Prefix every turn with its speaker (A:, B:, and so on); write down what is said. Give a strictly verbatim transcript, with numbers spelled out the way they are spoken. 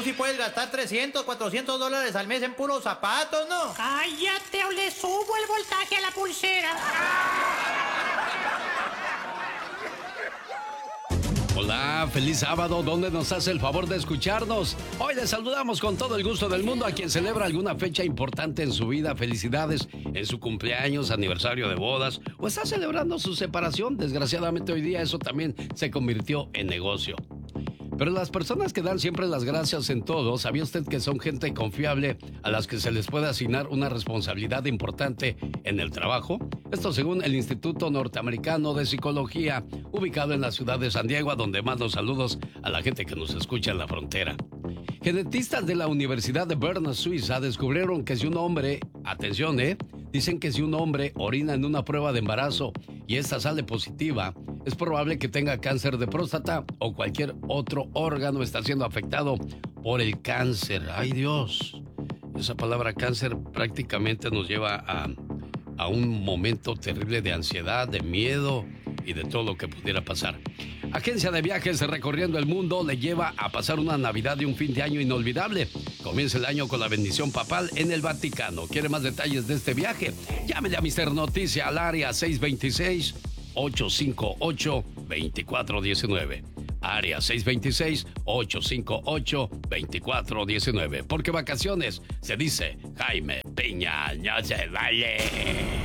A: tú sí puedes gastar trescientos, cuatrocientos dólares al mes en puros zapatos, ¿no?
B: Cállate o le subo el voltaje a la pulsera.
C: Hola, feliz sábado, ¿dónde nos hace el favor de escucharnos? Hoy les saludamos con todo el gusto del mundo a quien celebra alguna fecha importante en su vida. Felicidades en su cumpleaños, aniversario de bodas o está celebrando su separación. Desgraciadamente hoy día eso también se convirtió en negocio. Pero las personas que dan siempre las gracias en todo, ¿sabía usted que son gente confiable a las que se les puede asignar una responsabilidad importante en el trabajo? Esto según el Instituto Norteamericano de Psicología, ubicado en la ciudad de San Diego, a donde mando saludos a la gente que nos escucha en la frontera. Genetistas de la Universidad de Bern, Suiza, descubrieron que si un hombre, atención, eh, dicen que si un hombre orina en una prueba de embarazo y esta sale positiva, es probable que tenga cáncer de próstata o cualquier otro órgano está siendo afectado por el cáncer. ¡Ay, Dios! Esa palabra cáncer prácticamente nos lleva a, a un momento terrible de ansiedad, de miedo y de todo lo que pudiera pasar. Agencia de Viajes Recorriendo el Mundo le lleva a pasar una Navidad y un fin de año inolvidable. Comienza el año con la bendición papal en el Vaticano. ¿Quiere más detalles de este viaje? Llámele a mister Noticia al área seis dos seis, ocho cinco ocho, dos cuatro uno nueve. Área seis dos seis, ocho cinco ocho, dos cuatro uno nueve. Porque vacaciones se dice Jaime Piña, no se vale.